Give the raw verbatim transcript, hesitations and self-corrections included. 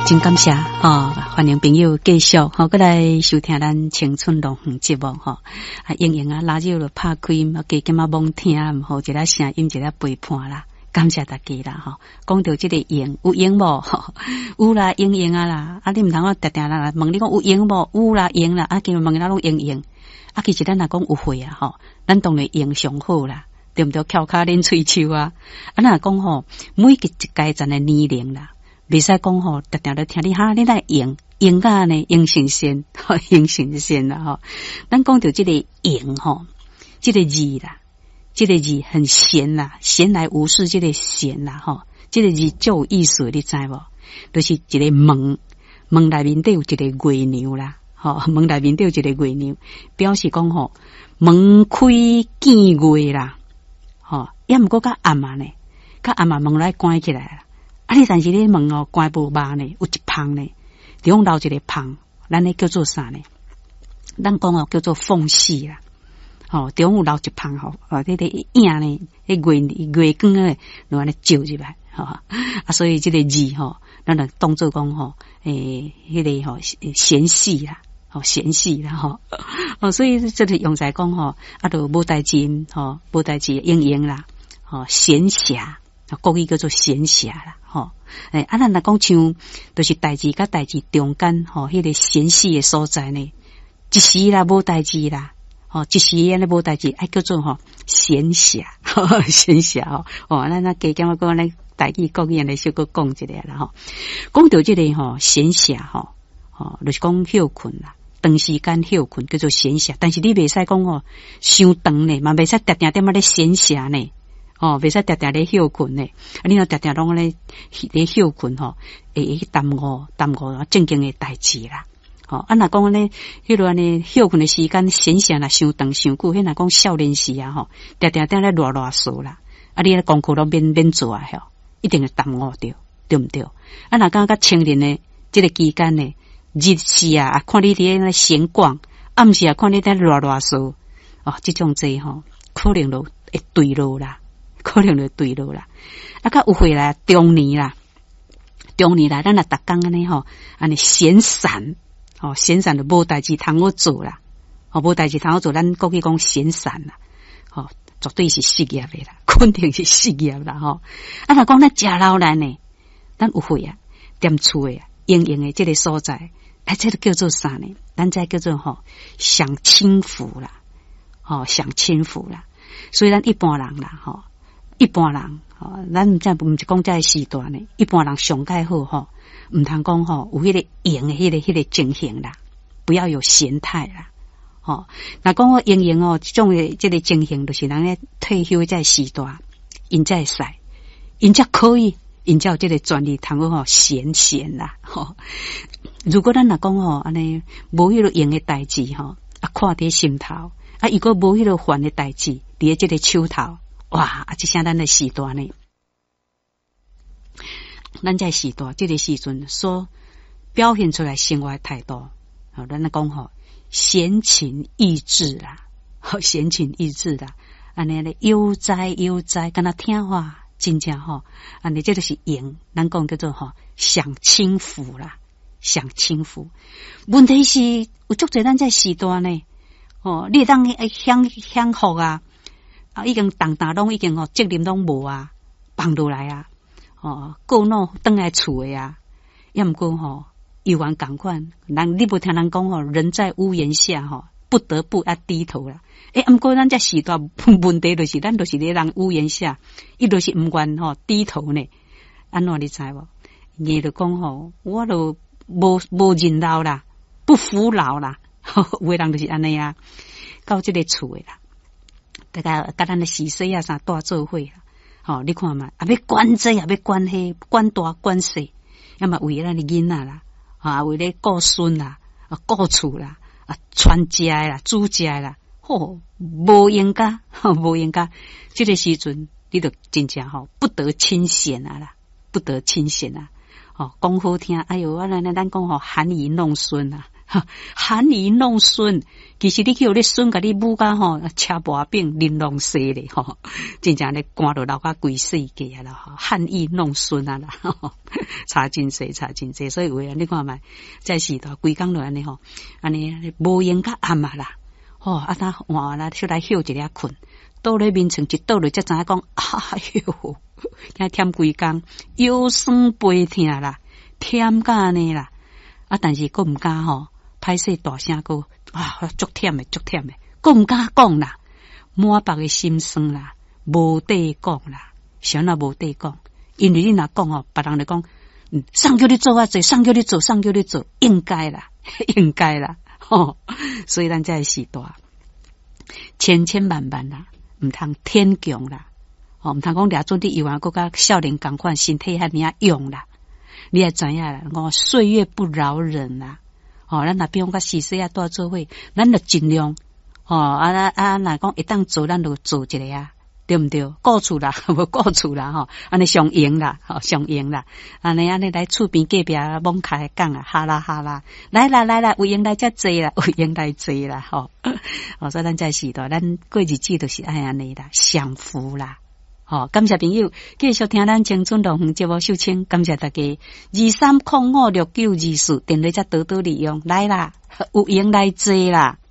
真感谢哈、哦，欢迎朋友继续哈，过、哦、来收听咱青春龙凤节目哈。啊，莹莹啊，拉radio就拍开，啊，加减啊罔听，好一个声音，一个陪伴啦。感谢大家啦哈。讲到这个莹，有莹无？有啦，莹莹啊啦。啊，你唔通我定定啦，问你讲有莹无？有啦，莹啦。啊，今日问咱拢莹莹。啊，其实咱若讲有会啊吼，咱当然莹上好啦，对不对？翘脚练喙手啊。啊，若讲吼，每一个阶层的年龄啦。袂使讲吼，定定咧听你哈，你来用用啊呢，用神仙，用神仙啦吼。咱讲到这个用吼，这个字啦，这个字很闲啦，闲来无事，这个闲啦吼，这个字就有意思，你知无？就是一个门，门内面都有一个月娘啦，吼，门内面都有一个月娘，表示讲吼，门开见月啦，吼，也毋过较暗啊呢，较暗啊门来关起来啦。啊！你但是你门哦，关无麻呢，有一旁呢，中央留一个旁，咱咧叫做啥呢？咱讲哦，叫做缝隙啦。哦，中央留一旁吼，哦，这个影呢，迄月月光咧，就安尼照入来，吼、哦、啊，所以这个字吼，咱就当做讲吼，诶、欸，迄、那个吼闲隙啦，吼闲隙啦，吼哦，所以这个用在讲吼，啊，都无代志，吼无代志应用啦，吼闲暇。国语叫做闲暇啦，吼，诶，啊，咱来讲像，就是代志甲代志中间，吼，迄、那个闲隙的所在呢，一时啦无代志啦，吼，一时安尼无代志，爱叫做吼闲暇，闲暇吼，哦，咱那加减我讲咧代志国语来小个讲一下啦，吼，讲到这个吼闲暇吼，吼，就是讲休困啦。长时间休困叫做闲暇，但是你袂使讲吼，伤长呢，嘛袂使定定点仔咧闲暇呢。哦，袂使定定咧休困呢，啊，你若定定拢咧咧休困吼，会去耽误耽误正经诶代志啦。吼、哦，啊，若讲咧，迄落安尼休困诶时间闲暇啦，伤长伤久，迄若讲少年时啊吼，定定定咧乱乱说啦，啊，你咧功课拢免免做啊吼，一定会耽误着，对毋对？啊，若讲甲青年诶即个期间呢，日时啊，啊看你伫咧闲逛，暗时啊看你伫乱乱说，哦，即种济吼，可能都会对路啦。可能就对了啦，啊，甲有回来中年啦，中年啦，咱啊逐工安尼吼，安尼闲散，哦，闲散就无代志通好做啦，哦，无代志通好做，咱国语讲闲散啦，哦，绝对是失业的啦，肯定是失业啦，吼、哦，啊，若讲咱食老难呢，咱有会啊，踮厝诶啊，营营诶这个所在，哎，这个叫做啥呢？咱这叫做吼享清福啦，哦，享清福啦，所以咱一般人啦，吼、哦。一般人，吼，咱真毋是讲这个时段呢。一般人上介好吼，毋通讲吼有迄个闲的迄、那个迄、那个情形啦，不要有闲态啦。吼，那讲我营营哦，这种的这个情形，就是人咧退休在时段，因在使，因才可以，因才有这个专利，通好吼闲闲啦。吼，如果咱若讲吼安尼无迄个闲的代志吼，啊看伫心头，啊如果无迄个烦的代志，伫这个手头。哇！啊，这些咱的时段呢，咱在时段这个时阵所表现出来生活态度，好，咱来讲吼，闲情逸致啦，好，闲情逸致啦，安尼咧悠哉悠哉，敢若听话，真正吼，安尼这就是用，咱讲叫做吼享清福啦，享清福。问题是有足侪咱在时段呢，哦，你当享享福啊。啊，已经重担拢已经吼责任拢无啊，放落来啊，哦，过脑转来厝诶啊，要毋过吼，有完共款，人你无听人讲吼，人在屋檐下吼，不得不啊低头啦。诶、欸，毋过咱这时代问题就是，咱就是咧人屋檐下，伊就是毋愿吼低头呢。安怎你知无？伊就讲吼，我都无无认老啦，不服老啦，有诶人就是安尼啊，到即个厝诶啦。大家甲咱的时势啊啥大做伙啦，吼、哦，你看嘛，啊要管这啊要管迄，管大管细，要么为咱的囡仔啦，啊为咧顾孙啦，啊顾厝啦，啊传家啦，煮家啦，吼、哦，无应该，无应该，这个时阵你就真正吼不得清闲啊啦，不得清闲啊，哦，讲好听，哎哟，咱咱咱讲吼含饴弄孙啊。 含饴弄孙，其实你去有你孙甲你母甲吼，车薄饼玲珑色咧吼，真正咧赶到老甲规世界啊啦吼，含饴弄孙啊啦，差真济差真济，所以有诶你看觅，在时代规工落安尼吼，安尼无闲甲暗啊啦，吼啊呾换啦出来休一下困，倒咧面床一倒落才知影讲，哎哟，惊忝规工，腰酸背痛啦，忝甲安尼啦，啊但是佫毋敢吼。歹势大声讲啊，足忝诶，足忝诶，佫毋敢讲啦，满腹诶心酸啦，无底讲啦，啥若无底讲，因为你若讲哦，别人就讲，嗯，上叫你做啊，做上叫你做，上叫你做，应该啦，应该啦，吼，所以咱这个时代，千千万万啦，毋通天强啦，哦，毋通讲掠准你幼啊，佮甲少年共款，身体遐尔啊用啦，你也知影啦，我岁月不饶人啦。哦，咱若比方甲细细啊带做伙，咱就尽量哦啊啊，若讲一当做，咱就做一个啊，对毋对？顾厝啦，无顾厝啦，吼，安尼上赢啦，吼上赢啦，安尼安尼来厝边隔壁网开讲啊，哈啦哈啦，来啦来啦，有闲来遮坐啦，有闲来坐啦，吼，哦，所以咱在时代，咱过日子就是爱安尼啦，享福啦。好、哦，感谢朋友继续听咱青春路园节目秀清，感谢大家二三零五六九二四电话才多多利用来啦，有闲来坐啦。